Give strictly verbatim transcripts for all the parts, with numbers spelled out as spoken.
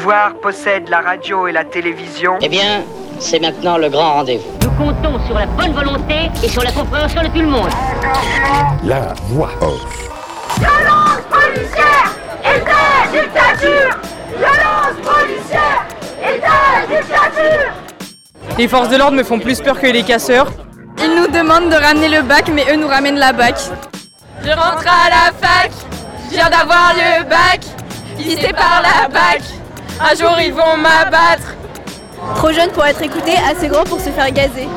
pouvoir possède la radio et la télévision. Eh bien, c'est maintenant le grand rendez-vous. Nous comptons sur la bonne volonté et sur la compréhension de tout le monde. La voix off. Violence policière et de dictature. Violence policière et de dictature. Les forces de l'ordre me font plus peur que les casseurs. Ils nous demandent de ramener le bac, mais eux nous ramènent la bac. Je rentre à la fac, je viens d'avoir le bac. Lycée par la bac, un jour ils vont m'abattre. Trop jeune pour être écouté, assez grand pour se faire gazer.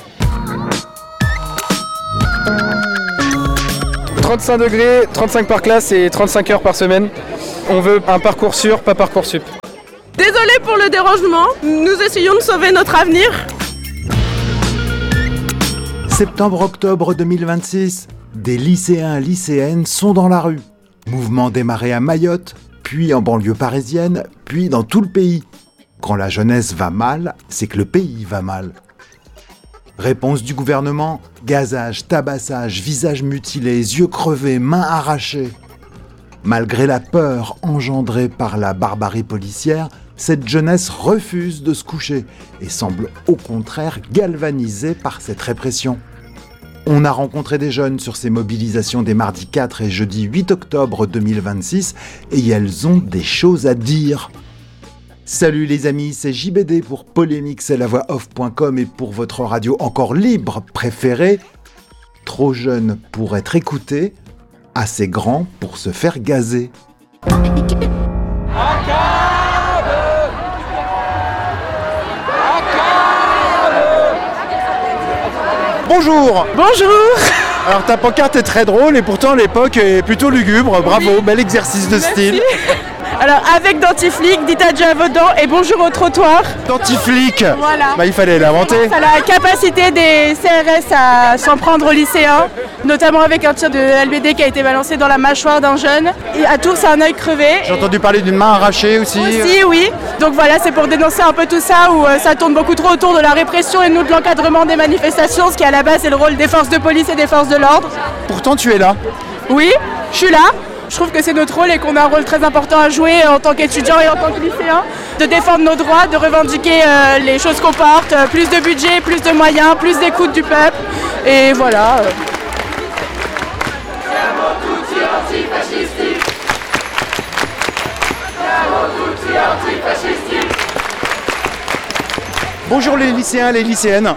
trente-cinq degrés, trente-cinq par classe et trente-cinq heures par semaine. On veut un parcours sûr, pas Parcoursup. Désolé pour le dérangement, nous essayons de sauver notre avenir. Septembre-octobre deux mille vingt-six, des lycéens et lycéennes sont dans la rue. Mouvement démarré à Mayotte, puis en banlieue parisienne, puis dans tout le pays. Quand la jeunesse va mal, c'est que le pays va mal. Réponse du gouvernement, gazage, tabassage, visage mutilé, yeux crevés, mains arrachées. Malgré la peur engendrée par la barbarie policière, cette jeunesse refuse de se coucher et semble au contraire galvanisée par cette répression. On a rencontré des jeunes sur ces mobilisations des mardis quatre et jeudi huit octobre deux mille vingt-six et elles ont des choses à dire. Salut les amis, c'est J B D pour Polémique, c'est la voix off point com et pour votre radio encore libre préférée. Trop jeune pour être écouté, assez grand pour se faire gazer. Bonjour. Bonjour. Alors ta pancarte est très drôle et pourtant l'époque est plutôt lugubre, bravo, oui. Bel exercice de Merci. Style. Alors avec dentiflic, dites adieu à vos dents et bonjour au trottoir. Dentiflic. Voilà. Bah il fallait l'inventer. Ça a la capacité des C R S à s'en prendre aux lycéens, notamment avec un tir de L B D qui a été balancé dans la mâchoire d'un jeune. Et à Tours, c'est un œil crevé. J'ai entendu parler d'une main arrachée aussi. Aussi, oui. Donc voilà, c'est pour dénoncer un peu tout ça où euh, ça tourne beaucoup trop autour de la répression et nous de l'encadrement des manifestations, ce qui à la base est le rôle des forces de police et des forces de l'ordre. Pourtant tu es là. Oui, je suis là. Je trouve que c'est notre rôle et qu'on a un rôle très important à jouer en tant qu'étudiants et en tant que lycéens, de défendre nos droits, de revendiquer euh, les choses qu'on porte, euh, plus de budget, plus de moyens, plus d'écoute du peuple, et voilà. Euh. Bonjour les lycéens, les lycéennes.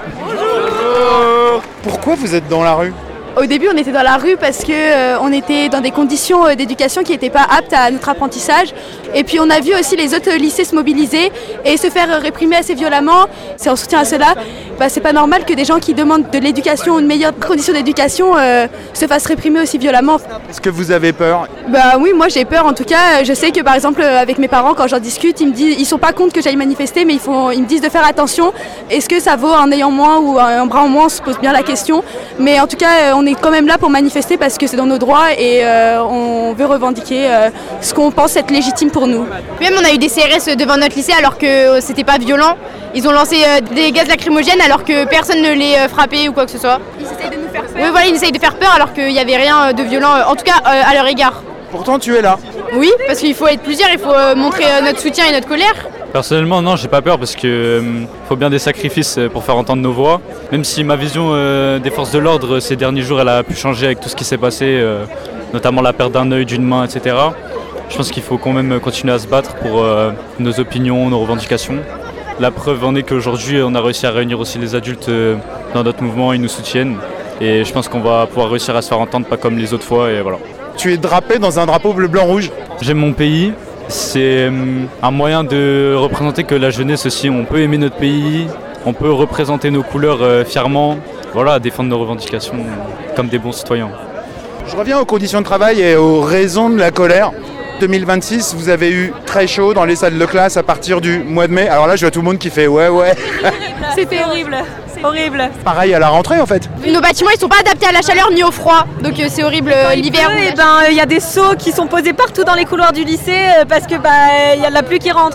Bonjour. Pourquoi vous êtes dans la rue ? Au début, on était dans la rue parce que euh, on était dans des conditions euh, d'éducation qui n'étaient pas aptes à notre apprentissage. Et puis on a vu aussi les autres lycées se mobiliser et se faire euh, réprimer assez violemment. C'est en soutien à cela. Bah, c'est pas normal que des gens qui demandent de l'éducation, une meilleure condition d'éducation, euh, se fassent réprimer aussi violemment. Est-ce que vous avez peur ? Bah oui, moi j'ai peur. En tout cas, je sais que par exemple avec mes parents, quand j'en discute, ils me disent, ils sont pas contre que j'aille manifester, mais ils font, ils me disent de faire attention. Est-ce que ça vaut un œil en moins ou un bras en moins ? On se pose bien la question. Mais en tout cas, on est quand même là pour manifester parce que c'est dans nos droits et euh, on veut revendiquer euh, ce qu'on pense être légitime pour nous. Même on a eu des C R S devant notre lycée alors que c'était pas violent. Ils ont lancé euh, des gaz lacrymogènes alors que personne ne les euh, frappait ou quoi que ce soit. Ils essayent de nous faire peur. Oui, voilà, ils essayent de faire peur alors qu'il n'y avait rien de violent, en tout cas euh, à leur égard. Pourtant tu es là. Oui, parce qu'il faut être plusieurs, il faut euh, montrer euh, notre soutien et notre colère. Personnellement, non, j'ai pas peur parce qu'il euh, faut bien des sacrifices pour faire entendre nos voix. Même si ma vision euh, des forces de l'ordre ces derniers jours, elle a pu changer avec tout ce qui s'est passé, euh, notamment la perte d'un œil, d'une main, et cetera. Je pense qu'il faut quand même continuer à se battre pour euh, nos opinions, nos revendications. La preuve en est qu'aujourd'hui, on a réussi à réunir aussi les adultes euh, dans notre mouvement, ils nous soutiennent. Et je pense qu'on va pouvoir réussir à se faire entendre, pas comme les autres fois, et voilà. Tu es drapé dans un drapeau bleu-blanc-rouge. J'aime mon pays. C'est un moyen de représenter que la jeunesse aussi, on peut aimer notre pays, on peut représenter nos couleurs fièrement, voilà, défendre nos revendications comme des bons citoyens. Je reviens aux conditions de travail et aux raisons de la colère. deux mille vingt-six, vous avez eu très chaud dans les salles de classe à partir du mois de mai. Alors là, je vois tout le monde qui fait ouais, ouais. C'était horrible. C'est horrible. Pareil à la rentrée en fait. Nos bâtiments ils sont pas adaptés à la chaleur ni au froid, donc euh, c'est horrible euh, l'hiver. Il ben, y a des seaux qui sont posés partout dans les couloirs du lycée euh, parce que bah il y a de la pluie qui rentre.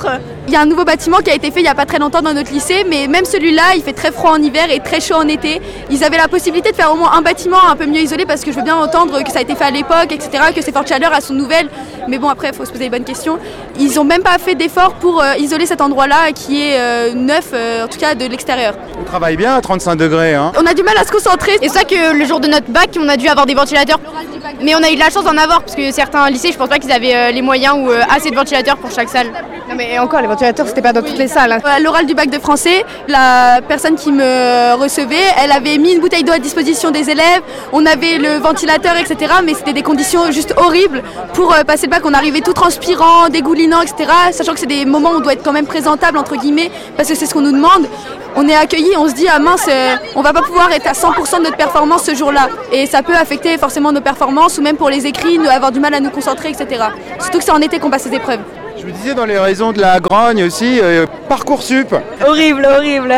Il y a un nouveau bâtiment qui a été fait il n'y a pas très longtemps dans notre lycée, mais même celui-là, il fait très froid en hiver et très chaud en été. Ils avaient la possibilité de faire au moins un bâtiment un peu mieux isolé, parce que je veux bien entendre que ça a été fait à l'époque, et cetera, que ces fortes chaleurs elles sont nouvelles. Mais bon, après, il faut se poser les bonnes questions. Ils n'ont même pas fait d'efforts pour euh, isoler cet endroit-là qui est euh, neuf, euh, en tout cas de l'extérieur. On travaille bien à trente-cinq degrés. Hein. On a du mal à se concentrer. Et c'est ça que le jour de notre bac, on a dû avoir des ventilateurs. Mais on a eu de la chance d'en avoir, parce que certains lycées, je pense pas qu'ils avaient euh, les moyens ou euh, assez de ventilateurs pour chaque salle. Non mais encore, les ventilateurs, c'était pas dans toutes les salles. Hein. À l'oral du bac de français, la personne qui me recevait, elle avait mis une bouteille d'eau à disposition des élèves. On avait le ventilateur, et cetera. Mais c'était des conditions juste horribles pour euh, passer le bac. On arrivait tout transpirant, dégoulinant, et cetera. Sachant que c'est des moments où on doit être quand même présentable, entre guillemets, parce que c'est ce qu'on nous demande. On est accueillis, on se dit, ah mince, euh, on va pas pouvoir être à cent pour cent de notre performance ce jour-là. Et ça peut affecter forcément nos performances, ou même pour les écrits, nous avoir du mal à nous concentrer, et cetera. Surtout que c'est en été qu'on passe ces épreuves. Je vous disais dans les raisons de la grogne aussi, euh, Parcoursup. Horrible, horrible.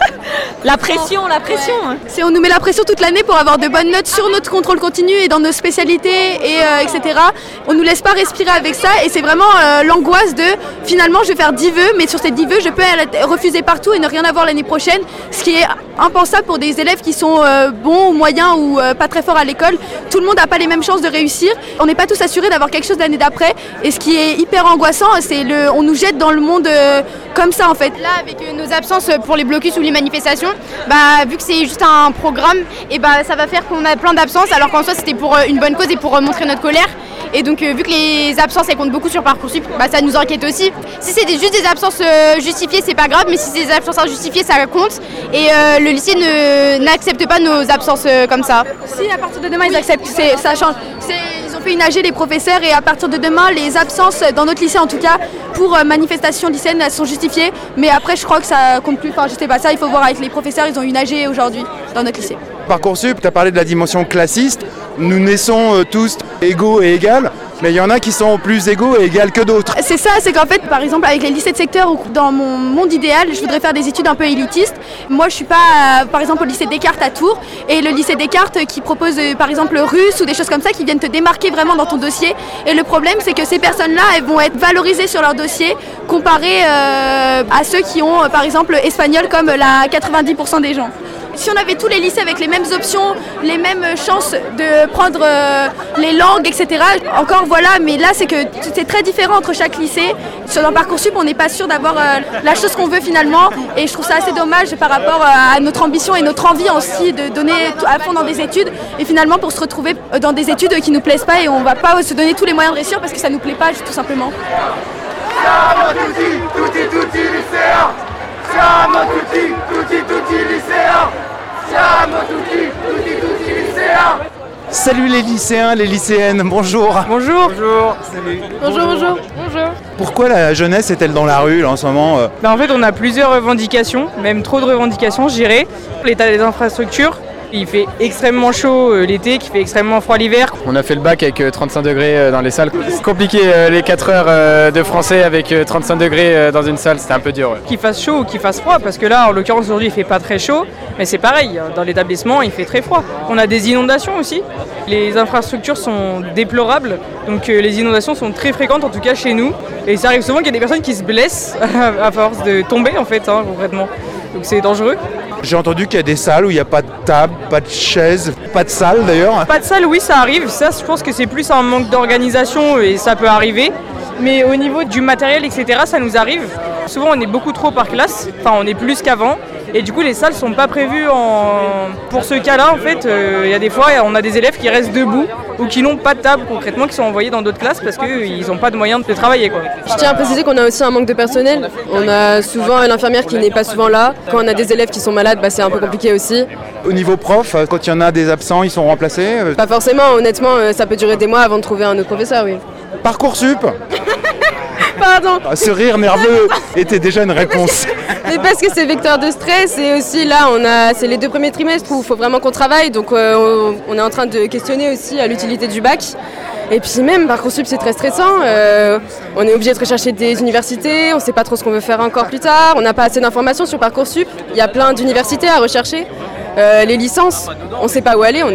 La pression, la pression. Ouais. C'est, on nous met la pression toute l'année pour avoir de bonnes notes sur notre contrôle continu et dans nos spécialités, et euh, et cetera. On nous laisse pas respirer avec ça, et c'est vraiment euh, l'angoisse de finalement je vais faire dix vœux, mais sur ces dix vœux je peux refuser partout et ne rien avoir l'année prochaine, ce qui est impensable pour des élèves qui sont euh, bons ou moyens ou euh, pas très forts à l'école. Tout le monde n'a pas les mêmes chances de réussir. On n'est pas tous assurés d'avoir quelque chose l'année d'après, et ce qui est hyper angoissant, c'est le, on nous jette dans le monde euh, comme ça en fait. Là, avec euh, nos absences pour les blocus ou les manifestations, bah, vu que c'est juste un programme, et bah, ça va faire qu'on a plein d'absences, alors qu'en soi c'était pour euh, une bonne cause et pour euh, montrer notre colère. Et donc euh, vu que les absences elles comptent beaucoup sur Parcoursup, bah, ça nous inquiète aussi. Si c'est des, juste des absences euh, justifiées, c'est pas grave, mais si c'est des absences injustifiées, ça compte. Et euh, le lycée ne, n'accepte pas nos absences euh, comme ça. Si, à partir de demain, ils acceptent, c'est, ça change. C'est, ils ont fait une A G les professeurs, et à partir de demain, les absences, dans notre lycée en tout cas, pour euh, manifestations lycéennes, elles sont justifiées. Mais après, je crois que ça compte plus. Enfin, je sais pas, ça, il faut voir avec les professeurs, ils ont une A G aujourd'hui dans notre lycée. Parcoursup, tu as parlé de la dimension classiste. Nous naissons euh, tous égaux et égales, mais il y en a qui sont plus égaux et égales que d'autres. C'est ça, c'est qu'en fait, par exemple, avec les lycées de secteur, ou dans mon monde idéal, je voudrais faire des études un peu élitistes. Moi, je suis pas, euh, par exemple, au lycée Descartes à Tours, et le lycée Descartes qui propose, euh, par exemple, russe ou des choses comme ça, qui viennent te démarquer vraiment dans ton dossier. Et le problème, c'est que ces personnes-là, elles vont être valorisées sur leur dossier, comparées euh, à ceux qui ont, euh, par exemple, espagnol comme la quatre-vingt-dix pour cent des gens. Si on avait tous les lycées avec les mêmes options, les mêmes chances de prendre euh, les langues, et cetera. Encore voilà, mais là c'est que c'est très différent entre chaque lycée. Sur dans Parcoursup, on n'est pas sûr d'avoir euh, la chose qu'on veut finalement, et je trouve ça assez dommage par rapport à notre ambition et notre envie aussi de donner à fond dans des études, et finalement pour se retrouver dans des études qui nous plaisent pas, et on va pas se donner tous les moyens de réussir parce que ça nous plaît pas tout simplement. Siamo tutti, tutti, tutti lycéens. Siamo tutti, tutti, tutti lycéens. Siamo tutti, tutti, tutti lycéens. Salut les lycéens, les lycéennes, bonjour. Bonjour. Bonjour. Salut. Bonjour, bonjour. Bonjour. Pourquoi la jeunesse est-elle dans la rue là, en ce moment euh ben, En fait, on a plusieurs revendications, même trop de revendications, je dirais. L'état des infrastructures. Il fait extrêmement chaud euh, l'été, qui fait extrêmement froid l'hiver. On a fait le bac avec euh, trente-cinq degrés euh, dans les salles. C'est compliqué euh, les quatre heures euh, de français avec euh, trente-cinq degrés euh, dans une salle, c'était un peu dur. Ouais. Qu'il fasse chaud ou qu'il fasse froid, parce que là en l'occurrence aujourd'hui il fait pas très chaud, mais c'est pareil, dans l'établissement il fait très froid. On a des inondations aussi, les infrastructures sont déplorables, donc euh, les inondations sont très fréquentes en tout cas chez nous, et ça arrive souvent qu'il y a des personnes qui se blessent à force de tomber en fait, hein, concrètement, donc c'est dangereux. J'ai entendu qu'il y a des salles où il n'y a pas de table, pas de chaise, pas de salle d'ailleurs. Pas de salle, oui, ça arrive. Ça, je pense que c'est plus un manque d'organisation et ça peut arriver. Mais au niveau du matériel, et cetera, ça nous arrive. Souvent, on est beaucoup trop par classe. Enfin, on est plus qu'avant. Et du coup, les salles ne sont pas prévues en... pour ce cas-là. En fait, il euh, y a des fois, on a des élèves qui restent debout ou qui n'ont pas de table concrètement, qui sont envoyés dans d'autres classes parce qu'ils n'ont pas de moyens de travailler, quoi. Je tiens à préciser qu'on a aussi un manque de personnel. On a souvent une infirmière qui n'est pas souvent là. Quand on a des élèves qui sont malades, bah, c'est un peu compliqué aussi. Au niveau prof, quand il y en a des absents, ils sont remplacés? Pas forcément, honnêtement, ça peut durer des mois avant de trouver un autre professeur, oui. Parcoursup. Pardon. Ce rire nerveux était déjà une réponse. Mais parce que c'est vecteur de stress, et aussi là, on a, c'est les deux premiers trimestres où il faut vraiment qu'on travaille, donc euh, on, on est en train de questionner aussi à l'utilité du bac. Et puis même, Parcoursup, c'est très stressant. Euh, on est obligé de rechercher des universités, on ne sait pas trop ce qu'on veut faire encore plus tard, on n'a pas assez d'informations sur Parcoursup. Il y a plein d'universités à rechercher. Euh, les licences, on ne sait pas où aller, on est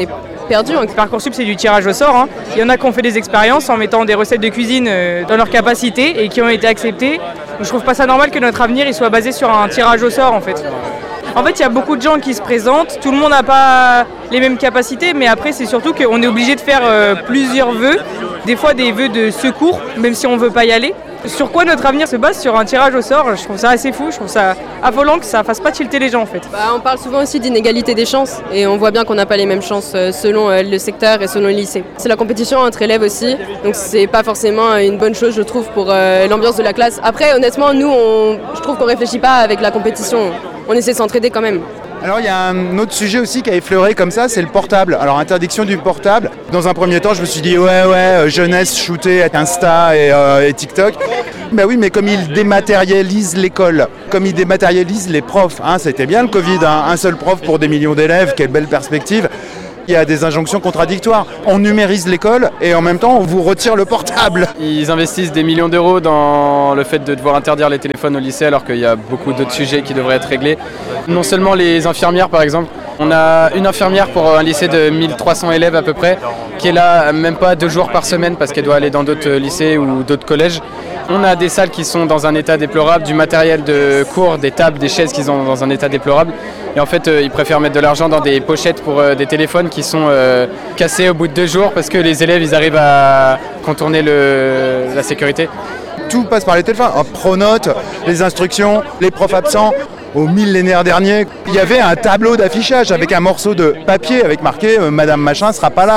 perdu. Parcoursup, c'est du tirage au sort. Hein. Il y en a qui ont fait des expériences en mettant des recettes de cuisine euh, dans leur capacité et qui ont été acceptées. Donc, je trouve pas ça normal que notre avenir il soit basé sur un tirage au sort en fait. En fait, il y a beaucoup de gens qui se présentent, tout le monde n'a pas les mêmes capacités, mais après, c'est surtout qu'on est obligé de faire euh, plusieurs vœux, des fois des vœux de secours, même si on ne veut pas y aller. Sur quoi notre avenir se base? Sur un tirage au sort. Je trouve ça assez fou, je trouve ça affolant que ça ne fasse pas tilter les gens en fait. Bah, on parle souvent aussi d'inégalité des chances et on voit bien qu'on n'a pas les mêmes chances selon le secteur et selon le lycée. C'est la compétition entre élèves aussi, donc c'est pas forcément une bonne chose je trouve pour euh, l'ambiance de la classe. Après honnêtement nous on, je trouve qu'on réfléchit pas avec la compétition, on essaie de s'entraider quand même. Alors il y a un autre sujet aussi qui a effleuré comme ça, c'est le portable. Alors interdiction du portable. Dans un premier temps, je me suis dit ouais ouais, jeunesse shootée avec Insta et, euh, et TikTok. Ben oui, mais comme ils dématérialisent l'école, comme ils dématérialisent les profs, hein, c'était bien le Covid, hein, un seul prof pour des millions d'élèves, quelle belle perspective. Il y a des injonctions contradictoires. On numérise l'école et en même temps on vous retire le portable. Ils investissent des millions d'euros dans le fait de devoir interdire les téléphones au lycée alors qu'il y a beaucoup d'autres sujets qui devraient être réglés. Non seulement les infirmières par exemple, on a une infirmière pour un lycée de mille trois cents élèves à peu près, qui est là même pas deux jours par semaine parce qu'elle doit aller dans d'autres lycées ou d'autres collèges. On a des salles qui sont dans un état déplorable, du matériel de cours, des tables, des chaises qui sont dans un état déplorable. Et en fait, euh, ils préfèrent mettre de l'argent dans des pochettes pour euh, des téléphones qui sont euh, cassés au bout de deux jours parce que les élèves, ils arrivent à contourner le, la sécurité. Tout passe par les téléphones. En Pronote, les instructions, les profs absents. Au millénaire dernier, il y avait un tableau d'affichage avec un morceau de papier avec marqué euh, « Madame Machin sera pas là ».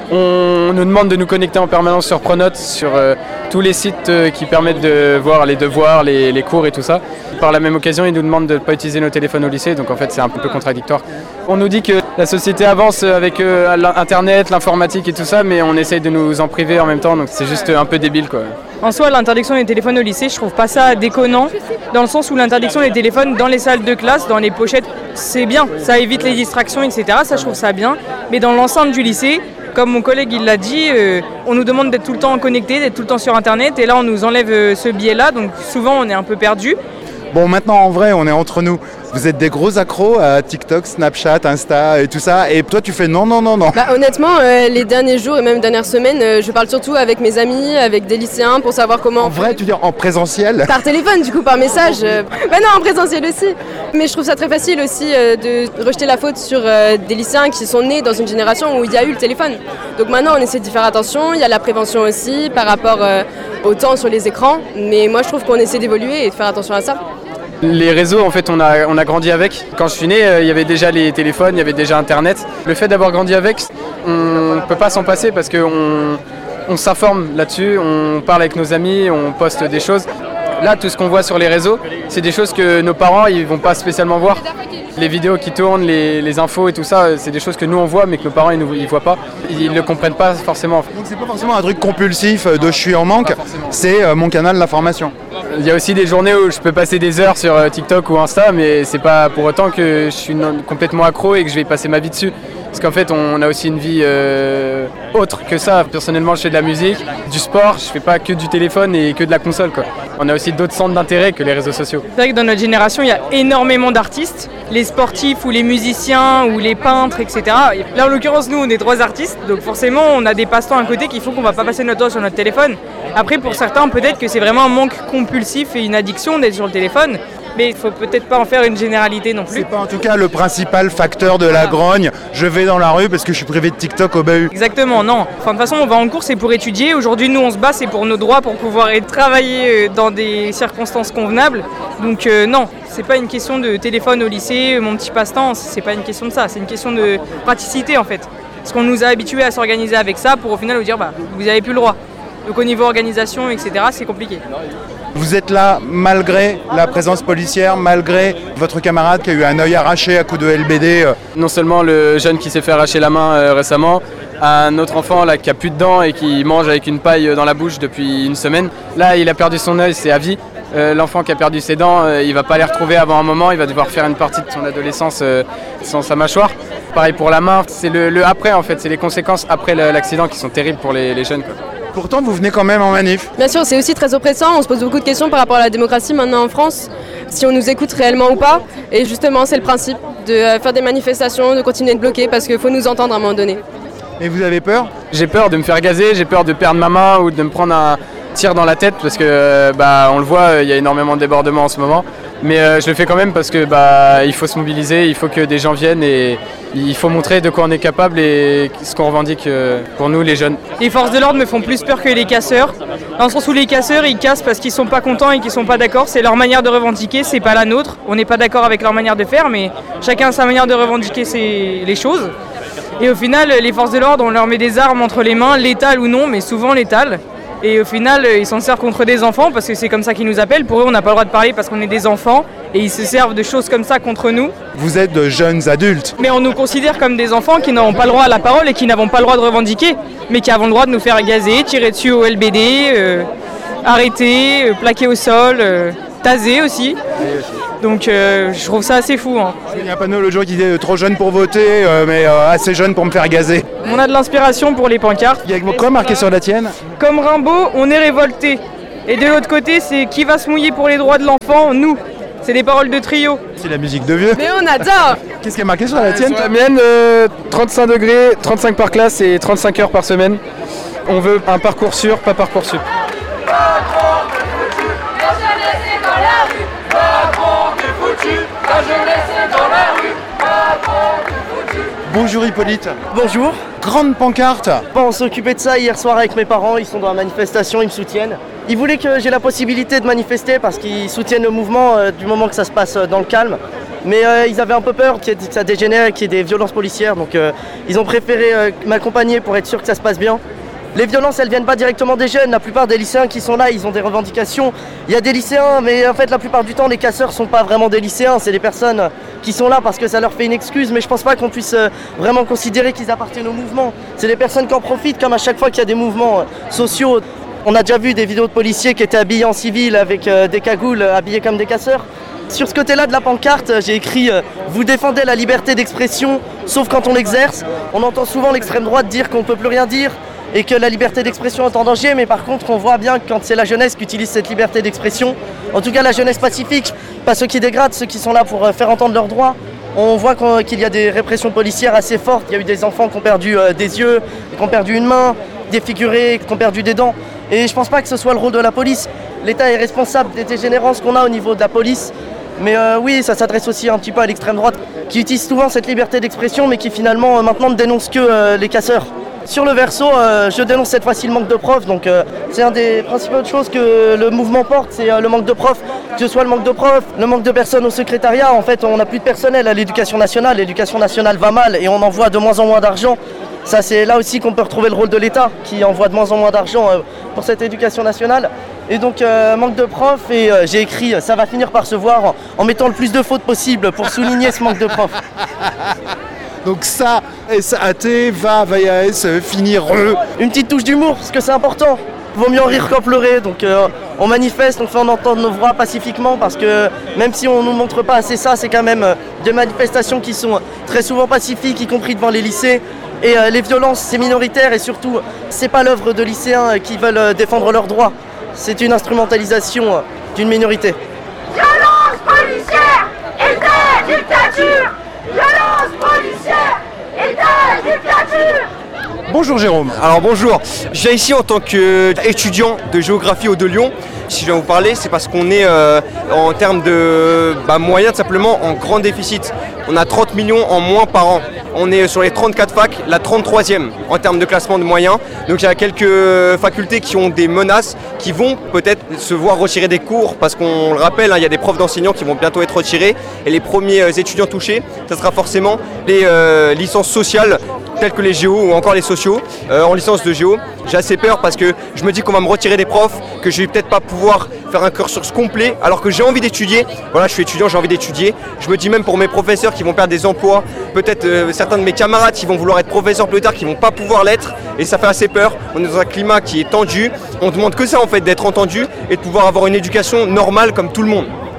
On nous demande de nous connecter en permanence sur Pronote, sur euh, tous les sites euh, qui permettent de voir les devoirs, les, les cours et tout ça. Par la même occasion, ils nous demandent de ne pas utiliser nos téléphones au lycée, donc en fait c'est un peu contradictoire. On nous dit que la société avance avec euh, l'internet, l'informatique et tout ça, mais on essaye de nous en priver en même temps, donc c'est juste un peu débile quoi. En soi, l'interdiction des téléphones au lycée, je trouve pas ça déconnant, dans le sens où l'interdiction des téléphones dans les salles de classe, dans les pochettes, c'est bien, ça évite les distractions, et cetera. Ça, je trouve ça bien, mais dans l'enceinte du lycée, comme mon collègue il l'a dit, euh, on nous demande d'être tout le temps connecté, d'être tout le temps sur internet, et là on nous enlève euh, ce biais-là, donc souvent on est un peu perdu. Bon, maintenant en vrai, on est entre nous. Vous êtes des gros accros à TikTok, Snapchat, Insta et tout ça. Et toi, tu fais non, non, non, non. Bah, honnêtement, euh, les derniers jours et même dernières semaines, euh, je parle surtout avec mes amis, avec des lycéens pour savoir comment... En vrai, tu veux dire en présentiel? Par téléphone, du coup, par message. Euh... Bah non, en présentiel aussi. Mais je trouve ça très facile aussi euh, de rejeter la faute sur euh, des lycéens qui sont nés dans une génération où il y a eu le téléphone. Donc maintenant, on essaie d'y faire attention. Il y a la prévention aussi par rapport euh, au temps sur les écrans. Mais moi, je trouve qu'on essaie d'évoluer et de faire attention à ça. Les réseaux, en fait, on a, on a grandi avec. Quand je suis né, euh, il y avait déjà les téléphones, il y avait déjà Internet. Le fait d'avoir grandi avec, on ne peut pas s'en passer parce qu'on on s'informe là-dessus, on parle avec nos amis, on poste des choses. Là, tout ce qu'on voit sur les réseaux, c'est des choses que nos parents ils vont pas spécialement voir. Les vidéos qui tournent, les, les infos et tout ça, c'est des choses que nous on voit mais que nos parents ils ne voient pas. Ils ne le comprennent pas forcément. Donc c'est pas forcément un truc compulsif de je suis en manque, c'est euh, mon canal d'information. Il y a aussi des journées où je peux passer des heures sur TikTok ou Insta, mais c'est pas pour autant que je suis non, complètement accro et que je vais passer ma vie dessus. Parce qu'en fait, on a aussi une vie euh, autre que ça. Personnellement, je fais de la musique, du sport, je fais pas que du téléphone et que de la console, quoi. On a aussi d'autres centres d'intérêt que les réseaux sociaux. C'est vrai que dans notre génération, il y a énormément d'artistes, les sportifs ou les musiciens ou les peintres, et cetera. Là, en l'occurrence, nous, on est trois artistes, donc forcément, on a des passe-temps à côté qu'il faut qu'on va pas passer notre temps sur notre téléphone. Après, pour certains, peut-être que c'est vraiment un manque compulsif et une addiction d'être sur le téléphone. Mais il faut peut-être pas en faire une généralité non plus. C'est pas en tout cas le principal facteur de la grogne. Je vais dans la rue parce que je suis privé de TikTok au bahut. Exactement, non. Enfin, de toute façon, on va en cours, c'est pour étudier. Aujourd'hui, nous, on se bat, c'est pour nos droits, pour pouvoir travailler dans des circonstances convenables. Donc euh, non, c'est pas une question de téléphone au lycée, mon petit passe-temps, c'est pas une question de ça. C'est une question de praticité en fait. Parce qu'on nous a habitués à s'organiser avec ça pour au final nous dire bah vous n'avez plus le droit. Donc au niveau organisation, et cetera, c'est compliqué. Vous êtes là malgré la présence policière, malgré votre camarade qui a eu un œil arraché à coup de L B D. Non seulement le jeune qui s'est fait arracher la main euh, récemment, un autre enfant là, qui a plus de dents et qui mange avec une paille dans la bouche depuis une semaine. Là, il a perdu son œil, c'est à vie. Euh, l'enfant qui a perdu ses dents, euh, il va pas les retrouver avant un moment, il va devoir faire une partie de son adolescence euh, sans sa mâchoire. Pareil pour la main, c'est le, le après en fait, c'est les conséquences après l'accident qui sont terribles pour les, les jeunes, quoi. Pourtant, vous venez quand même en manif. Bien sûr, c'est aussi très oppressant. On se pose beaucoup de questions par rapport à la démocratie maintenant en France, si on nous écoute réellement ou pas. Et justement, c'est le principe de faire des manifestations, de continuer de bloquer, parce qu'il faut nous entendre à un moment donné. Et vous avez peur? J'ai peur de me faire gazer, j'ai peur de perdre ma main ou de me prendre un tir dans la tête parce que bah, on le voit, il y a énormément de débordements en ce moment. Mais euh, je le fais quand même parce que bah, il faut se mobiliser, il faut que des gens viennent et il faut montrer de quoi on est capable et ce qu'on revendique euh, pour nous les jeunes. Les forces de l'ordre me font plus peur que les casseurs, dans le sens où les casseurs ils cassent parce qu'ils sont pas contents et qu'ils sont pas d'accord, c'est leur manière de revendiquer, c'est pas la nôtre. On n'est pas d'accord avec leur manière de faire, mais chacun a sa manière de revendiquer ses... les choses. Et au final, les forces de l'ordre, on leur met des armes entre les mains, létales ou non, mais souvent létales. Et au final, ils s'en servent contre des enfants parce que c'est comme ça qu'ils nous appellent. Pour eux, on n'a pas le droit de parler parce qu'on est des enfants et ils se servent de choses comme ça contre nous. Vous êtes de jeunes adultes. Mais on nous considère comme des enfants qui n'ont pas le droit à la parole et qui n'avons pas le droit de revendiquer, mais qui avons le droit de nous faire gazer, tirer dessus au L B D, euh, arrêter, euh, plaquer au sol, euh, taser aussi. Donc euh, je trouve ça assez fou. Hein. Il y a un panneau le jour qui disait trop jeune pour voter, euh, mais euh, assez jeune pour me faire gazer. On a de l'inspiration pour les pancartes. Il y a quoi marqué sur la tienne? Comme Rimbaud, on est révolté. Et de l'autre côté, c'est qui va se mouiller pour les droits de l'enfant? Nous. C'est des paroles de trio. C'est la musique de vieux. Mais on adore. Qu'est-ce qui est marqué sur la tienne? Sur la mienne, euh, trente-cinq degrés, trente-cinq par classe et trente-cinq heures par semaine. On veut un parcours sûr, pas Parcoursup. Bonjour Hippolyte. Bonjour. Grande pancarte. Bon, on s'est occupé de ça hier soir avec mes parents, ils sont dans la manifestation, ils me soutiennent. Ils voulaient que j'ai la possibilité de manifester parce qu'ils soutiennent le mouvement euh, du moment que ça se passe euh, dans le calme. Mais euh, ils avaient un peu peur que ça dégénère, qu'il y ait des violences policières, donc euh, ils ont préféré euh, m'accompagner pour être sûr que ça se passe bien. Les violences, elles viennent pas directement des jeunes. La plupart des lycéens qui sont là, ils ont des revendications. Il y a des lycéens, mais en fait, la plupart du temps, les casseurs sont pas vraiment des lycéens. C'est des personnes qui sont là parce que ça leur fait une excuse. Mais je pense pas qu'on puisse vraiment considérer qu'ils appartiennent au mouvement. C'est des personnes qui en profitent, comme à chaque fois qu'il y a des mouvements sociaux. On a déjà vu des vidéos de policiers qui étaient habillés en civil avec des cagoules, habillés comme des casseurs. Sur ce côté-là de la pancarte, j'ai écrit euh, « Vous défendez la liberté d'expression, sauf quand on l'exerce ». On entend souvent l'extrême droite dire qu'on ne peut plus rien dire et que la liberté d'expression est en danger, mais par contre on voit bien que quand c'est la jeunesse qui utilise cette liberté d'expression, en tout cas la jeunesse pacifique, pas ceux qui dégradent, ceux qui sont là pour euh, faire entendre leurs droits, on voit qu'on, qu'il y a des répressions policières assez fortes. Il y a eu des enfants qui ont perdu euh, des yeux, qui ont perdu une main, défigurés, qui ont perdu des dents. Et je pense pas que ce soit le rôle de la police. L'État est responsable des dégénérances qu'on a au niveau de la police. Mais euh, oui, ça s'adresse aussi un petit peu à l'extrême droite, qui utilise souvent cette liberté d'expression, mais qui finalement euh, maintenant ne dénonce que euh, les casseurs. Sur le verso, euh, je dénonce cette fois-ci le manque de profs, donc euh, c'est un des principales choses que le mouvement porte, c'est euh, le manque de profs, que ce soit le manque de profs, le manque de personnes au secrétariat. En fait, on n'a plus de personnel à l'éducation nationale, l'éducation nationale va mal et on envoie de moins en moins d'argent. Ça, c'est là aussi qu'on peut retrouver le rôle de l'État, qui envoie de moins en moins d'argent euh, pour cette éducation nationale. Et donc, euh, manque de profs, et euh, j'ai écrit « ça va finir par se voir » en, en mettant le plus de fautes possible pour souligner ce manque de profs. Donc ça, S A T, va, va, S, finir re. Une petite touche d'humour, parce que c'est important. Vaut mieux en rire qu'en pleurer, donc euh, on manifeste, on fait en entendre nos voix pacifiquement, parce que même si on ne nous montre pas assez ça, c'est quand même euh, des manifestations qui sont très souvent pacifiques, y compris devant les lycées. Et euh, les violences, c'est minoritaire, et surtout, c'est pas l'œuvre de lycéens euh, qui veulent euh, défendre leurs droits. C'est une instrumentalisation euh, d'une minorité. Violence policière, État, dictature. Violence policière, État, dictature. Bonjour Jérôme. Alors bonjour, je viens ici en tant qu'étudiant de géographie au de Lyon. Si je viens vous parler, c'est parce qu'on est euh, en termes de bah, moyens, tout simplement en grand déficit. On a trente millions en moins par an. On est sur les trente-quatre facs, la trente-troisième en termes de classement de moyens. Donc il y a quelques facultés qui ont des menaces, qui vont peut-être se voir retirer des cours, parce qu'on le rappelle, hein, il y a des profs d'enseignants qui vont bientôt être retirés. Et les premiers euh, étudiants touchés, ce sera forcément les euh, licences sociales, telles que les géos ou encore les sociaux. Euh, en licence de géo, j'ai assez peur parce que je me dis qu'on va me retirer des profs, que je vais peut-être pas pouvoir faire un cursus complet alors que j'ai envie d'étudier. Voilà, je suis étudiant, j'ai envie d'étudier. Je me dis même pour mes professeurs qui vont perdre des emplois, peut-être euh, certains de mes camarades qui vont vouloir être professeurs plus tard, qui vont pas pouvoir l'être, et ça fait assez peur. On est dans un climat qui est tendu. On demande que ça en fait, d'être entendu et de pouvoir avoir une éducation normale comme tout le monde.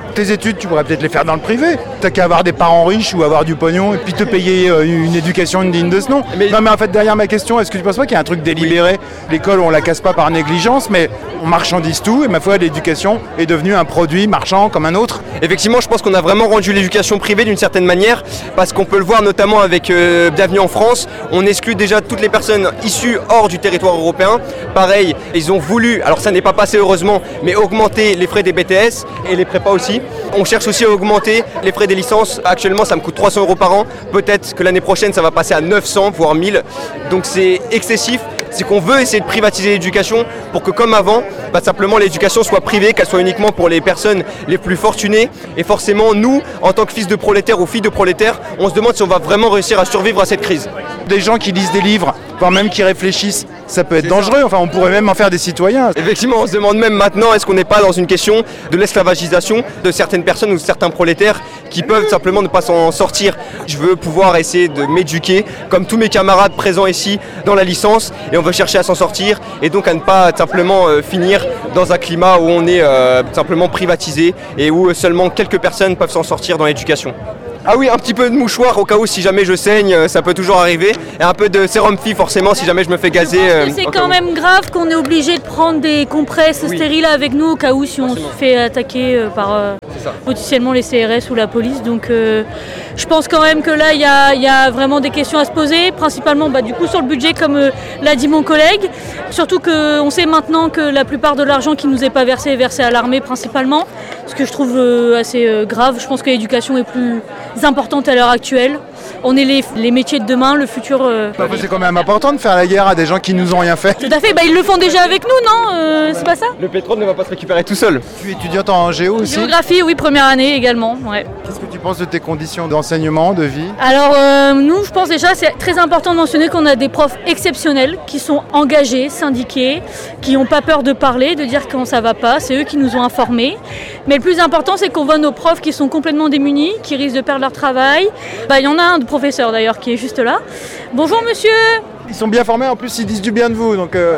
Tes études, tu pourrais peut-être les faire dans le privé. T'as qu'à avoir des parents riches ou avoir du pognon et puis te payer euh, une éducation digne de ce nom. Mais... Non mais en fait, derrière ma question, est-ce que tu penses pas qu'il y a un truc délibéré? L'école, on la casse pas par négligence, mais on marchandise tout et ma foi, l'éducation est devenue un produit marchand comme un autre. Effectivement, je pense qu'on a vraiment rendu l'éducation privée d'une certaine manière parce qu'on peut le voir notamment avec euh, Bienvenue en France. On exclut déjà toutes les personnes issues hors du territoire européen. Pareil, ils ont voulu, alors ça n'est pas passé heureusement, mais augmenter les frais des B T S et les prépas aussi. On cherche aussi à augmenter les frais des licences. Actuellement, ça me coûte trois cents euros par an. Peut-être que l'année prochaine, ça va passer à neuf cents, voire mille. Donc c'est excessif. C'est qu'on veut essayer de privatiser l'éducation pour que, comme avant, bah, simplement l'éducation soit privée, qu'elle soit uniquement pour les personnes les plus fortunées. Et forcément, nous, en tant que fils de prolétaires ou filles de prolétaires, on se demande si on va vraiment réussir à survivre à cette crise. Des gens qui lisent des livres, voire même qui réfléchissent, ça peut être dangereux. Enfin, on pourrait même en faire des citoyens. Effectivement, on se demande même maintenant, est-ce qu'on n'est pas dans une question de l'esclavagisation de certaines personnes ou de certains prolétaires qui peuvent simplement ne pas s'en sortir. Je veux pouvoir essayer de m'éduquer, comme tous mes camarades présents ici dans la licence, et on veut chercher à s'en sortir, et donc à ne pas simplement euh, finir dans un climat où on est euh, simplement privatisé, et où seulement quelques personnes peuvent s'en sortir dans l'éducation. Ah oui, un petit peu de mouchoir au cas où si jamais je saigne, ça peut toujours arriver. Et un peu de sérum Phi forcément si jamais je me fais gazer. Euh, c'est quand même grave qu'on est obligé de prendre des compresses oui. stériles avec nous au cas où si forcément. on se fait attaquer euh, par euh, potentiellement les C R S ou la police. Donc euh, je pense quand même que là il y, y a vraiment des questions à se poser, principalement bah, du coup sur le budget comme euh, l'a dit mon collègue. Surtout qu'on sait maintenant que la plupart de l'argent qui nous est pas versé est versé à l'armée principalement. Ce que je trouve euh, assez euh, grave. Je pense que l'éducation est plus importante à l'heure actuelle. On est les, les métiers de demain, le futur... Euh... Bah, c'est quand même important de faire la guerre à des gens qui nous ont rien fait. Tout à fait, bah, ils le font déjà avec nous, non euh, C'est pas ça? Le pétrole ne va pas se récupérer tout seul. Tu es étudiante en géo aussi? Géographie, oui, première année également. Ouais. Qu'est-ce que tu penses de tes conditions d'enseignement, de vie? Alors euh, nous, je pense déjà, c'est très important de mentionner qu'on a des profs exceptionnels qui sont engagés, syndiqués, qui n'ont pas peur de parler, de dire quand ça va pas. C'est eux qui nous ont informés. Mais le plus important, c'est qu'on voit nos profs qui sont complètement démunis, qui risquent de perdre leur travail. Bah, il y en a un de professeur d'ailleurs qui est juste là. Bonjour monsieur. Ils sont bien formés, en plus ils disent du bien de vous. Donc euh...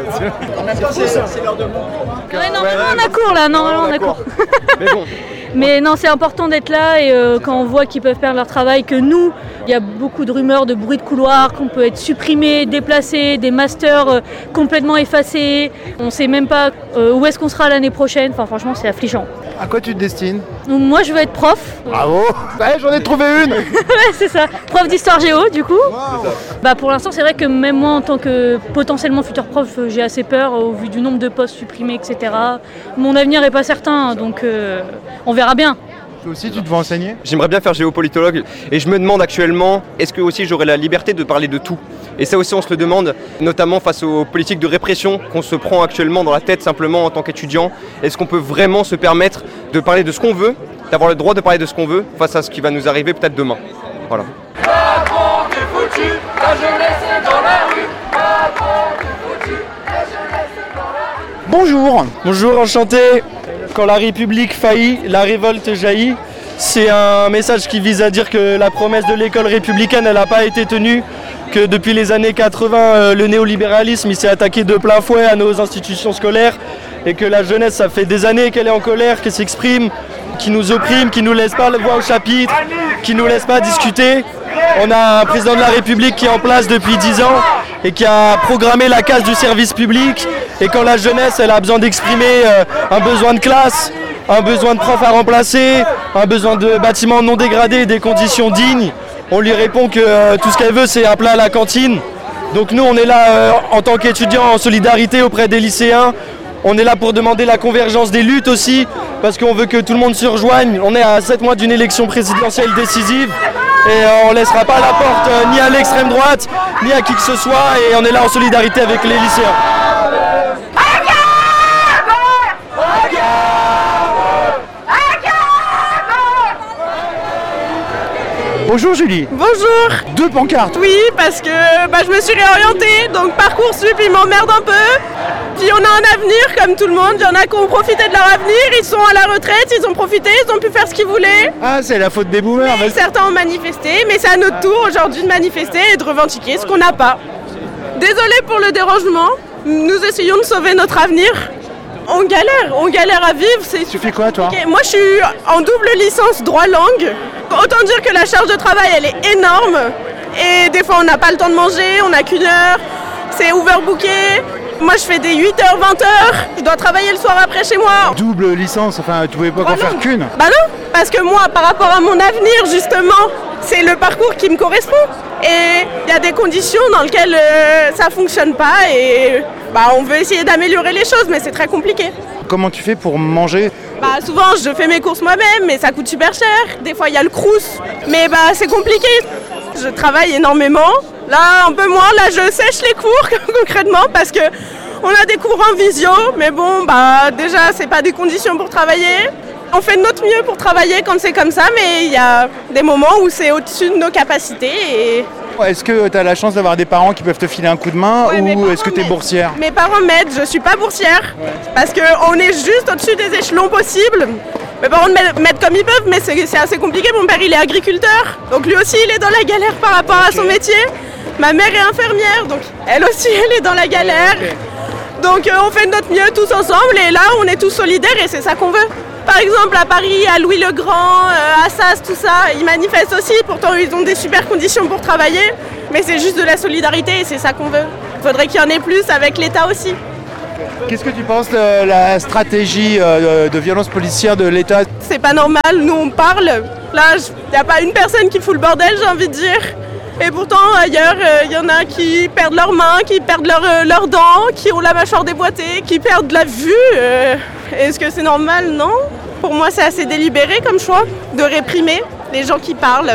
c'est l'heure de mon cours. Ouais, normalement on a cours là, normalement on a cours. Mais bon. Mais non, c'est important d'être là et euh, quand on voit qu'ils peuvent perdre leur travail, que nous, il y a beaucoup de rumeurs, de bruits de couloir, qu'on peut être supprimé, déplacé, des masters euh, complètement effacés. On ne sait même pas euh, où est-ce qu'on sera l'année prochaine. Enfin, franchement, c'est affligeant. À quoi tu te destines? Donc, moi, je veux être prof. Bravo. Ouais, j'en ai trouvé une. Ouais, c'est ça. Prof d'histoire géo, du coup. Wow. Bah, pour l'instant, c'est vrai que même moi, en tant que potentiellement futur prof, j'ai assez peur au vu du nombre de postes supprimés, et cetera. Mon avenir n'est pas certain, donc euh, on verra bien. Toi aussi, tu devais enseigner? J'aimerais bien faire géopolitologue et je me demande actuellement, est-ce que aussi j'aurai la liberté de parler de tout? Et ça aussi, on se le demande, notamment face aux politiques de répression qu'on se prend actuellement dans la tête simplement en tant qu'étudiant. Est-ce qu'on peut vraiment se permettre de parler de ce qu'on veut, d'avoir le droit de parler de ce qu'on veut face à ce qui va nous arriver peut-être demain? Voilà. Macron est foutu, la jeunesse est dans la rue. Macron est foutu, la jeunesse est dans la rue. Bonjour. Bonjour, enchanté. Quand la République faillit, la révolte jaillit. C'est un message qui vise à dire que la promesse de l'école républicaine, elle n'a pas été tenue, que depuis les années quatre-vingts, le néolibéralisme il s'est attaqué de plein fouet à nos institutions scolaires et que la jeunesse, ça fait des années qu'elle est en colère, qu'elle s'exprime, qui nous opprime, qui nous laisse pas la voix au chapitre, qui nous laisse pas discuter. On a un président de la République qui est en place depuis dix ans et qui a programmé la casse du service public. Et quand la jeunesse elle a besoin d'exprimer euh, un besoin de classe, un besoin de profs à remplacer, un besoin de bâtiments non dégradés, des conditions dignes, on lui répond que euh, tout ce qu'elle veut c'est un plat à la cantine. Donc nous on est là euh, en tant qu'étudiants en solidarité auprès des lycéens. On est là pour demander la convergence des luttes aussi, parce qu'on veut que tout le monde se rejoigne. On est à sept mois d'une élection présidentielle décisive et euh, on ne laissera pas la porte euh, ni à l'extrême droite, ni à qui que ce soit, et on est là en solidarité avec les lycéens. Bonjour Julie. Bonjour. Deux pancartes. Oui, parce que bah, je me suis réorientée, donc Parcoursup il m'emmerde un peu. Puis on a un avenir comme tout le monde, il y en a qui ont profité de leur avenir, ils sont à la retraite, ils ont profité, ils ont pu faire ce qu'ils voulaient. Ah, c'est la faute des boomers. Mais certains ont manifesté, mais c'est à notre tour aujourd'hui de manifester et de revendiquer ce qu'on n'a pas. Désolée pour le dérangement, nous essayons de sauver notre avenir. On galère, on galère à vivre. C'est... Tu fais quoi toi? Moi je suis en double licence droit langue. Autant dire que la charge de travail elle est énorme. Et des fois on n'a pas le temps de manger, on n'a qu'une heure. C'est overbooké. Moi je fais des huit heures, vingt heures. Je dois travailler le soir après chez moi. Double licence, enfin tu pouvais pas Droit en faire langue. qu'une? Bah non, parce que moi par rapport à mon avenir justement, c'est le parcours qui me correspond. Et il y a des conditions dans lesquelles euh, ça fonctionne pas et bah, on veut essayer d'améliorer les choses mais c'est très compliqué. Comment tu fais pour manger? Bah souvent je fais mes courses moi-même mais ça coûte super cher. Des fois il y a le crous mais bah c'est compliqué. Je travaille énormément. Là un peu moins, là je sèche les cours concrètement parce que on a des cours en visio mais bon bah déjà c'est pas des conditions pour travailler. On fait de notre mieux pour travailler quand c'est comme ça, mais il y a des moments où c'est au-dessus de nos capacités. Et... Est-ce que tu as la chance d'avoir des parents qui peuvent te filer un coup de main ouais, ou est-ce que tu es boursière? Mes parents m'aident, je ne suis pas boursière ouais. Parce qu'on est juste au-dessus des échelons possibles. Mes parents m'aident comme ils peuvent, mais c'est, c'est assez compliqué. Mon père il est agriculteur, donc lui aussi il est dans la galère par rapport okay. à son métier. Ma mère est infirmière, donc elle aussi elle est dans la galère. Okay. Donc euh, on fait de notre mieux tous ensemble et là on est tous solidaires et c'est ça qu'on veut. Par exemple à Paris, à Louis-le-Grand, euh, à Sasse, tout ça, ils manifestent aussi, pourtant ils ont des super conditions pour travailler, mais c'est juste de la solidarité et c'est ça qu'on veut. Il faudrait qu'il y en ait plus avec l'État aussi. Qu'est-ce que tu penses de la stratégie euh, de violence policière de l'État? C'est pas normal, nous on parle, là il n'y a pas une personne qui fout le bordel j'ai envie de dire. Et pourtant ailleurs, il euh, y en a qui perdent leurs mains, qui perdent leurs euh, leurs dents, qui ont la mâchoire déboîtée, qui perdent la vue. Euh, est-ce que c'est normal? Non. Pour moi, c'est assez délibéré comme choix de réprimer les gens qui parlent.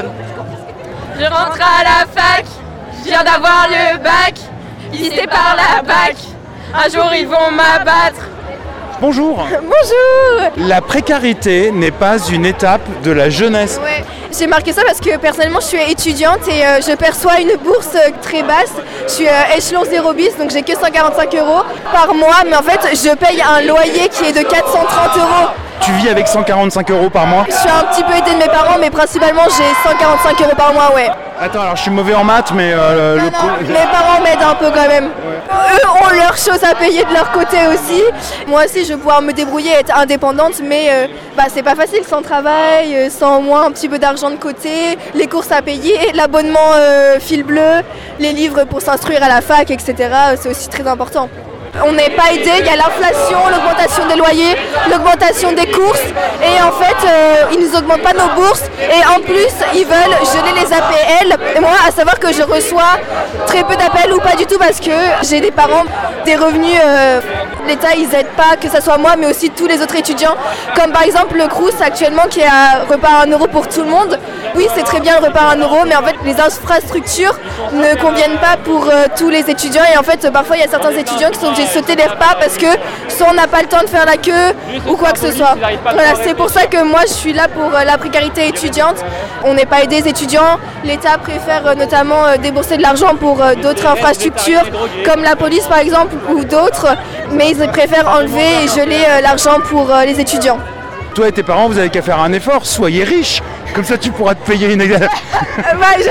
Je rentre à la fac, je viens d'avoir le bac, lycée par la bac. Un jour, ils vont m'abattre. Bonjour. Bonjour. La précarité n'est pas une étape de la jeunesse. Ouais. J'ai marqué ça parce que personnellement je suis étudiante et euh, je perçois une bourse euh, très basse. Je suis euh, échelon zéro bis donc j'ai que cent quarante-cinq euros par mois mais en fait je paye un loyer qui est de quatre cent trente euros. Tu vis avec cent quarante-cinq euros par mois? Je suis un petit peu aidée de mes parents mais principalement j'ai cent quarante-cinq euros par mois, ouais. Attends, alors je suis mauvais en maths mais... Euh, non, le non, coup... mes parents m'aident un peu quand même. Ouais. Eux ont leurs choses à payer de leur côté aussi. Moi aussi je vais pouvoir me débrouiller, être indépendante mais euh, bah, c'est pas facile sans travail, euh, sans au moins un petit peu d'argent de côté, les courses à payer, l'abonnement euh, fil bleu, les livres pour s'instruire à la fac, et cetera. C'est aussi très important. On n'est pas aidé, il y a l'inflation, l'augmentation des loyers, l'augmentation des courses et en fait euh, ils nous augmentent pas nos bourses et en plus ils veulent geler les A P L et moi à savoir que je reçois très peu d'appels ou pas du tout parce que j'ai des parents, des revenus, euh, l'État ils aident pas que ce soit moi mais aussi tous les autres étudiants comme par exemple le Crous actuellement qui est à repas à un euro pour tout le monde. Oui c'est très bien le repas à un euro mais en fait les infrastructures ne conviennent pas pour euh, tous les étudiants et en fait parfois il y a certains étudiants qui sont obligés de sauter les repas parce que soit on n'a pas le temps de faire la queue ou quoi que ce soit. Voilà, c'est pour ça que moi je suis là pour euh, la précarité étudiante. On n'est pas aidé les étudiants, l'État préfère euh, notamment euh, débourser de l'argent pour euh, d'autres infrastructures comme la police par exemple ou d'autres mais ils préfèrent enlever et geler euh, l'argent pour euh, les étudiants. Toi et tes parents vous avez qu'à faire un effort, soyez riches, comme ça tu pourras te payer une... bah, je...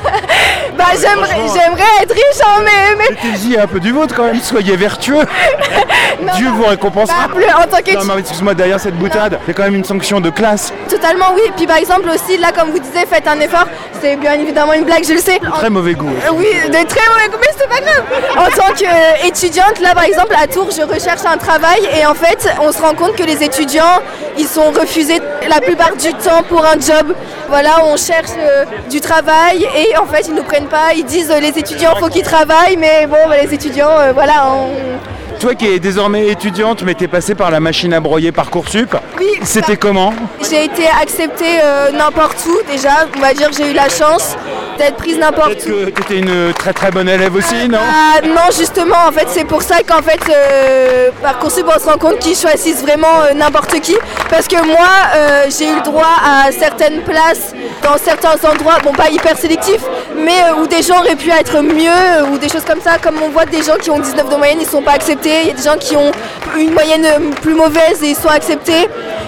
bah j'aimerais, j'aimerais être riche hein, mais... mais... Mettez-y un peu du vôtre quand même, soyez vertueux. non, Dieu vous récompensera. Bah, plus, en tant qu'étudiant... Non mais excuse-moi, derrière cette boutade, c'est quand même une sanction de classe. Totalement oui, puis par exemple aussi là comme vous disiez, faites un effort, c'est bien évidemment une blague, je le sais. De très mauvais goût. Euh, oui, de très mauvais goût, mais c'est pas grave. En tant qu'étudiante, là par exemple à Tours, je recherche un travail et en fait on se rend compte que les étudiants, ils sont refusés la plupart du temps pour un job. Voilà, on cherche euh, du travail et en fait ils nous prennent pas, ils disent euh, les étudiants faut qu'ils travaillent mais bon bah, les étudiants euh, voilà on... Toi qui es désormais étudiante mais t'es passée par la machine à broyer Parcoursup, oui, c'était bah, comment? J'ai été acceptée euh, n'importe où déjà, on va dire j'ai eu la chance d'être prise n'importe où. Peut-être que t'étais une très très bonne élève aussi, non? Ah non justement, en fait c'est pour ça qu'en fait euh, Parcoursup on se rend compte qu'ils choisissent vraiment euh, n'importe qui parce que moi euh, j'ai eu le droit à certaines places dans certains endroits, bon pas hyper sélectifs mais euh, où des gens auraient pu être mieux euh, ou des choses comme ça, comme on voit des gens qui ont dix-neuf de moyenne ils sont pas acceptés, il y a des gens qui ont une moyenne plus mauvaise et ils sont acceptés.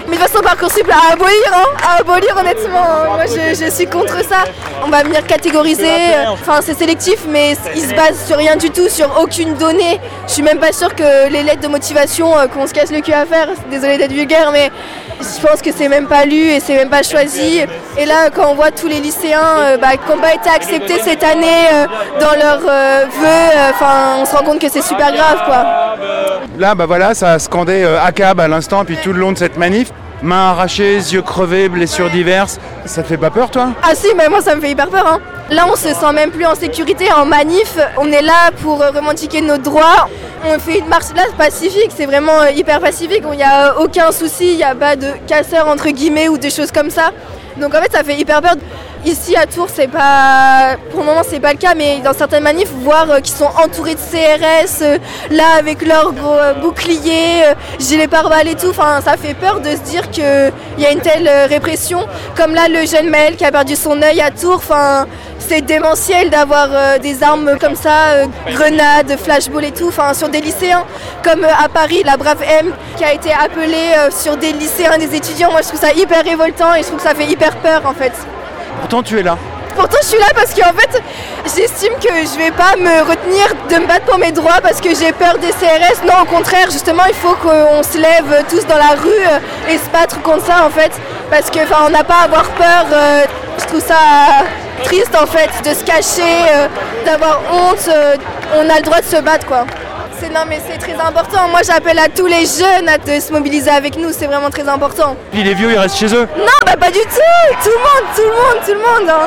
Mais de toute façon, Parcoursup à abolir, hein, à abolir honnêtement. Moi, je, je suis contre ça. On va venir catégoriser. Enfin, c'est sélectif, mais ils se basent sur rien du tout, sur aucune donnée. Je suis même pas sûre que les lettres de motivation euh, qu'on se casse le cul à faire, désolée d'être vulgaire, mais je pense que c'est même pas lu et c'est même pas choisi. Et là, quand on voit tous les lycéens euh, bah, qui n'ont pas été acceptés cette année euh, dans leurs euh, vœux, enfin, euh, on se rend compte que c'est super grave, quoi. Là, bah voilà, ça a scandé euh, A C A B à l'instant, puis tout le long de cette manif. Mains arrachées, yeux crevés, blessures diverses. Ça te fait pas peur, toi? Ah si, mais moi ça me fait hyper peur. Hein. Là, on se sent même plus en sécurité en manif. On est là pour euh, revendiquer nos droits. On fait une marche là pacifique, c'est vraiment euh, hyper pacifique. Il n'y a aucun souci, il n'y a pas de casseurs entre guillemets ou des choses comme ça. Donc en fait, ça fait hyper peur. Ici à Tours, c'est pas, pour le moment, c'est pas le cas, mais dans certaines manifs, voir euh, qu'ils sont entourés de C R S, euh, là avec leurs gros euh, boucliers, euh, gilets pare-balles et tout. Enfin, ça fait peur de se dire qu'il y a une telle euh, répression. Comme là, le jeune Maël qui a perdu son œil à Tours. Enfin, c'est démentiel d'avoir euh, des armes comme ça, euh, grenades, flashballs et tout, enfin sur des lycéens. Comme euh, à Paris, la Brave M qui a été appelée euh, sur des lycéens, des étudiants. Moi, je trouve ça hyper révoltant et je trouve que ça fait hyper peur en fait. Pourtant, tu es là. Pourtant, je suis là parce qu'en fait, j'estime que je vais pas me retenir de me battre pour mes droits parce que j'ai peur des C R S. Non, au contraire, justement, il faut qu'on se lève tous dans la rue et se battre contre ça, en fait. Parce que, enfin, on n'a pas à avoir peur. Euh, je trouve ça triste, en fait, de se cacher, euh, d'avoir honte. Euh, on a le droit de se battre, quoi. C'est, non, mais c'est très important. Moi, j'appelle à tous les jeunes à de se mobiliser avec nous. C'est vraiment très important. Puis les vieux, ils restent chez eux. Non, bah pas du tout. Tout le monde, tout le monde, tout le monde. Hein.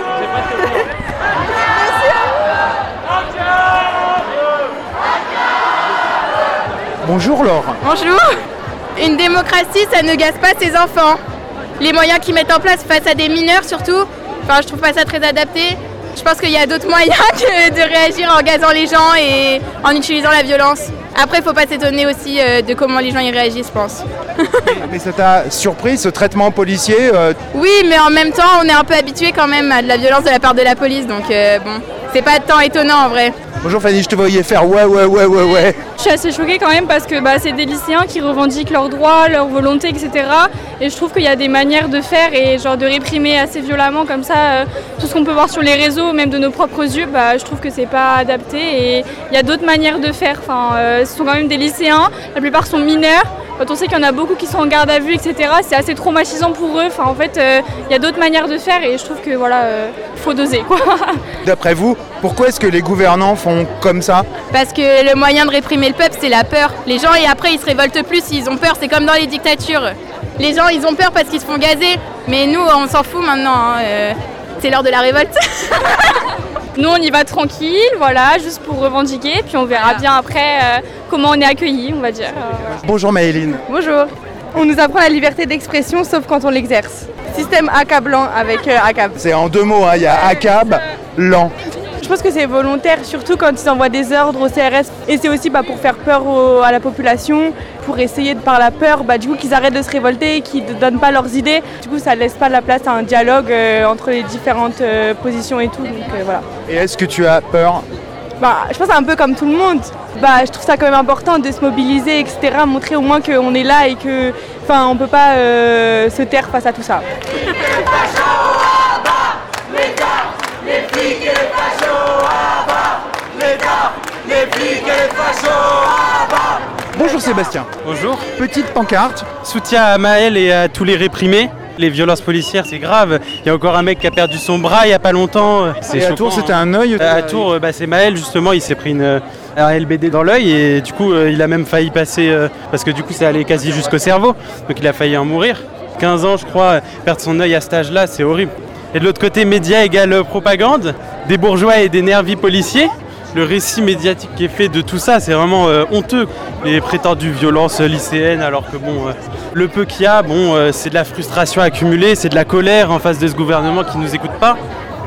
Bonjour Laure. Bonjour. Une démocratie, ça ne gaze pas ses enfants. Les moyens qu'ils mettent en place face à des mineurs surtout, enfin, je trouve pas ça très adapté. Je pense qu'il y a d'autres moyens que de réagir en gazant les gens et en utilisant la violence. Après, il ne faut pas s'étonner aussi de comment les gens y réagissent, je pense. Mais ça t'a surpris, ce traitement policier euh... Oui, mais en même temps, on est un peu habitué quand même à de la violence de la part de la police, donc euh, bon, c'est pas tant étonnant en vrai. Bonjour Fanny, je te voyais faire ouais, ouais, ouais, ouais, ouais. Je suis assez choquée quand même parce que bah, c'est des lycéens qui revendiquent leurs droits, leurs volontés, et cetera. Et je trouve qu'il y a des manières de faire et genre de réprimer assez violemment comme ça euh, tout ce qu'on peut voir sur les réseaux, même de nos propres yeux, bah, je trouve que c'est pas adapté. Et il y a d'autres manières de faire. Enfin, euh, ce sont quand même des lycéens, la plupart sont mineurs. Quand on sait qu'il y en a beaucoup qui sont en garde à vue, et cetera, c'est assez traumatisant pour eux. Enfin, en fait, il euh, y a d'autres manières de faire et je trouve que voilà, euh, faut doser, quoi. D'après vous, pourquoi est-ce que les gouvernants font comme ça? Parce que le moyen de réprimer le peuple, c'est la peur. Les gens, et après, ils se révoltent plus s'ils ont peur. C'est comme dans les dictatures. Les gens, ils ont peur parce qu'ils se font gazer. Mais nous, on s'en fout maintenant. Hein. Euh, c'est l'heure de la révolte. Nous, on y va tranquille, voilà, juste pour revendiquer, puis on verra bien après euh, comment on est accueillis, on va dire. Bonjour Maëline. Bonjour. On nous apprend la liberté d'expression, sauf quand on l'exerce. Système accablant avec euh, A C A B. C'est en deux mots, il hein, y a A C A B, lent. Je pense que c'est volontaire, surtout quand ils envoient des ordres au C R S. Et c'est aussi bah, pour faire peur au, à la population, pour essayer de, par la peur, bah, du coup, qu'ils arrêtent de se révolter, qu'ils ne donnent pas leurs idées. Du coup, ça ne laisse pas la place à un dialogue euh, entre les différentes euh, positions et tout. Donc, euh, voilà. Et est-ce que tu as peur? Bah, je pense un peu comme tout le monde. Bah, je trouve ça quand même important de se mobiliser, et cetera. Montrer au moins qu'on est là et qu'on ne peut pas euh, se taire face à tout ça. Les flics et les fachos à bas, l'État, les flics et les fachos à bas. Bonjour Sébastien. Bonjour. Petite pancarte. Soutien à Maël et à tous les réprimés. Les violences policières, c'est grave. Il y a encore un mec qui a perdu son bras il n'y a pas longtemps. C'est et à Tours, c'était un œil. À Tours, bah, c'est Maël justement, il s'est pris une, un L B D dans l'œil et du coup, il a même failli passer, euh, parce que du coup, ça allait quasi jusqu'au cerveau. Donc il a failli en mourir. quinze ans, je crois, perdre son œil à cet âge-là, c'est horrible. Et de l'autre côté, médias égale propagande, des bourgeois et des nervis policiers. Le récit médiatique qui est fait de tout ça, c'est vraiment euh, honteux. Les prétendues violences lycéennes, alors que bon, euh, le peu qu'il y a, bon, euh, c'est de la frustration accumulée, c'est de la colère en face de ce gouvernement qui ne nous écoute pas.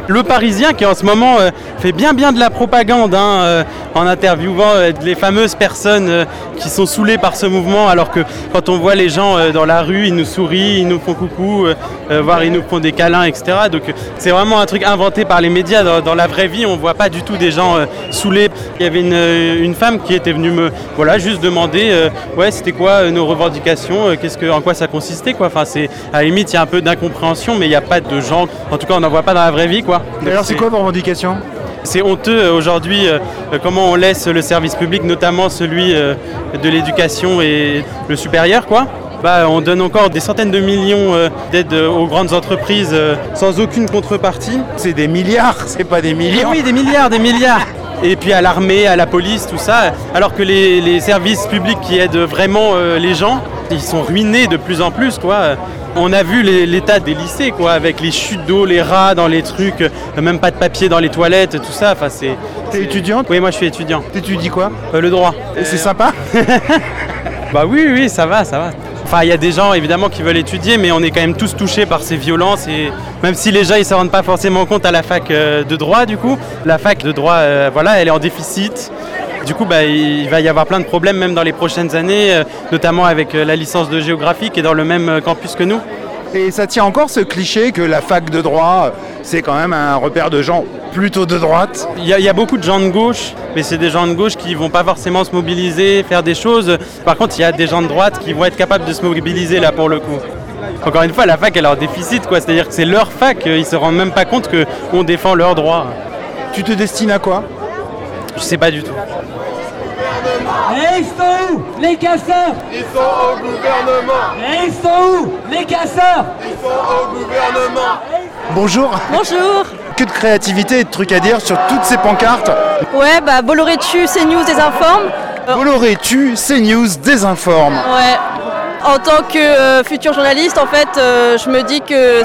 Le Parisien qui en ce moment euh, fait bien bien de la propagande hein, euh, en interviewant euh, les fameuses personnes euh, qui sont saoulées par ce mouvement, alors que quand on voit les gens euh, dans la rue, ils nous sourient, ils nous font coucou, euh, euh, voire ils nous font des câlins, et cetera. Donc euh, c'est vraiment un truc inventé par les médias. Dans, dans la vraie vie, on voit pas du tout des gens euh, saoulés. Il y avait une, euh, une femme qui était venue me, voilà, juste demander, euh, ouais, c'était quoi euh, nos revendications, euh, qu'est-ce que, en quoi ça consistait, quoi. Enfin, c'est à la limite, il y a un peu d'incompréhension, mais il n'y a pas de gens. En tout cas, on n'en voit pas dans la vraie vie, quoi. Et alors, c'est quoi vos revendications ? C'est honteux euh, aujourd'hui euh, comment on laisse le service public, notamment celui euh, de l'éducation et le supérieur, quoi. Bah, on donne encore des centaines de millions euh, d'aides aux grandes entreprises euh, sans aucune contrepartie. C'est des milliards, c'est pas des millions. Oui, des milliards, des milliards. Et puis à l'armée, à la police, tout ça. Alors que les, les services publics qui aident vraiment euh, les gens, ils sont ruinés de plus en plus, quoi. On a vu les, l'état des lycées, quoi, avec les chutes d'eau, les rats dans les trucs, euh, même pas de papier dans les toilettes, tout ça. Enfin, c'est. T'es étudiante ? Oui, moi je suis étudiant. T'étudies quoi ? euh, Le droit. Et c'est sympa ? Bah oui, oui, ça va, ça va. Enfin, il y a des gens évidemment qui veulent étudier, mais on est quand même tous touchés par ces violences. Et même si les gens ils se rendent pas forcément compte à la fac euh, de droit, du coup, la fac de droit, euh, voilà, elle est en déficit. Du coup, bah, il va y avoir plein de problèmes même dans les prochaines années, euh, notamment avec euh, la licence de géographie qui est dans le même euh, campus que nous. Et ça tient encore ce cliché que la fac de droit, c'est quand même un repère de gens plutôt de droite. Il y, a, il y a beaucoup de gens de gauche, mais c'est des gens de gauche qui vont pas forcément se mobiliser, faire des choses. Par contre, il y a des gens de droite qui vont être capables de se mobiliser là pour le coup. Encore une fois, la fac elle est en déficit, quoi. C'est-à-dire que c'est leur fac, ils se rendent même pas compte qu'on défend leurs droits. Tu te destines à quoi ? Je sais pas du tout. Et ils sont où les casseurs? Ils sont au gouvernement. Et ils sont où les casseurs? Ils sont au gouvernement. Bonjour. Bonjour. Que de créativité et de trucs à dire sur toutes ces pancartes. Ouais, bah Bolloré tue, CNews désinforme. Bolloré tue, CNews désinforme. Ouais. En tant que euh, futur journaliste, en fait, euh, je me dis que